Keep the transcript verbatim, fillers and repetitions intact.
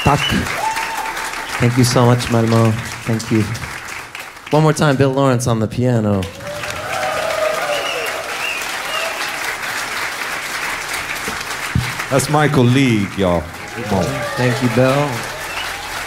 Tak. Thank you so much, Malmo. Thank you. One more time, Bill Lawrence on the piano. That's Michael League, y'all. Come on. Thank you, Bill.